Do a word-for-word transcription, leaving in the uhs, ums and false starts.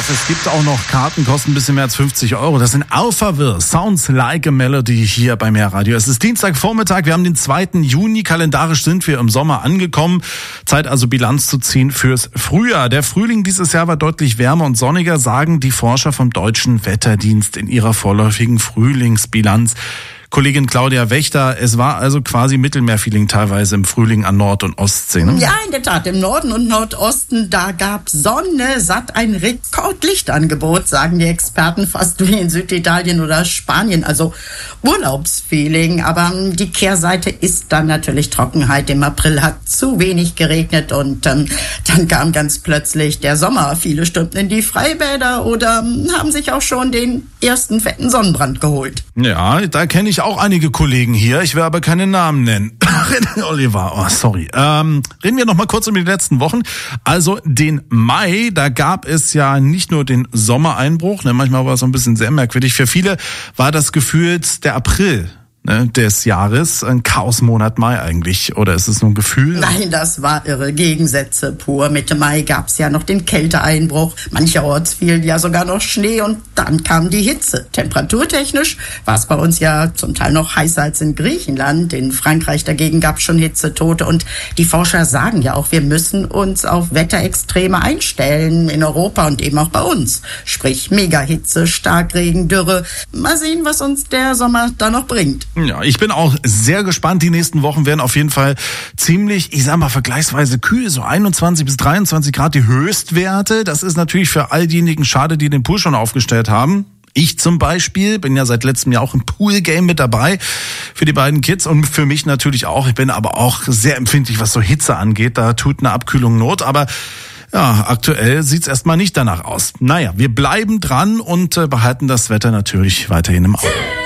Düsseldorf. Es gibt auch noch Karten, kosten ein bisschen mehr als fünfzig Euro. Das sind Auferwirr, Sounds Like a Melody hier bei Mehrradio. Es ist Dienstagvormittag, wir haben den zweiten Juni. Kalendarisch sind wir im Sommer angekommen. Zeit also Bilanz zu ziehen fürs Frühjahr. Der Frühling dieses Jahr war deutlich wärmer und sonniger, sagen die Forscher vom Deutschen Wetterdienst in ihrer vorläufigen Frühlingsbilanz. Kollegin Claudia Wächter, es war also quasi Mittelmeerfeeling teilweise im Frühling an Nord- und Ostsee, ne? Ja, in der Tat, im Norden und Nordosten, da gab Sonne satt ein Rekordlichtangebot, sagen die Experten, fast wie in Süditalien oder Spanien, also Urlaubsfeeling. Aber die Kehrseite ist dann natürlich Trockenheit. Im April hat zu wenig geregnet und ähm, dann kam ganz plötzlich der Sommer. Viele stürmten in die Freibäder oder ähm, haben sich auch schon den ersten fetten Sonnenbrand geholt. Ja, da kenne ich auch einige Kollegen hier. Ich will aber keine Namen nennen. Oliver, oh, sorry. Ähm, reden wir noch mal kurz um die letzten Wochen. Also den Mai, da gab es ja nicht nur den Sommereinbruch, ne, manchmal war es so ein bisschen sehr merkwürdig. Für viele war das gefühlt der April, ne, des Jahres, ein Chaosmonat Mai eigentlich. Oder ist es nur ein Gefühl? Nein, das war irre. Gegensätze pur. Mitte Mai gab's ja noch den Kälteeinbruch. Mancherorts fiel ja sogar noch Schnee und dann kam die Hitze. Temperaturtechnisch war es bei uns ja zum Teil noch heißer als in Griechenland. In Frankreich dagegen gab's schon Hitzetote. Und die Forscher sagen ja auch, wir müssen uns auf Wetterextreme einstellen in Europa und eben auch bei uns. Sprich Megahitze, Starkregen, Dürre. Mal sehen, was uns der Sommer da noch bringt. Ja, ich bin auch sehr gespannt. Die nächsten Wochen werden auf jeden Fall ziemlich, ich sag mal, vergleichsweise kühl. So einundzwanzig bis dreiundzwanzig Grad die Höchstwerte. Das ist natürlich für all diejenigen schade, die den Pool schon aufgestellt haben. Ich zum Beispiel bin ja seit letztem Jahr auch im Pool-Game mit dabei für die beiden Kids und für mich natürlich auch. Ich bin aber auch sehr empfindlich, was so Hitze angeht. Da tut eine Abkühlung Not, aber ja, aktuell sieht's erstmal nicht danach aus. Naja, wir bleiben dran und äh, behalten das Wetter natürlich weiterhin im Auge.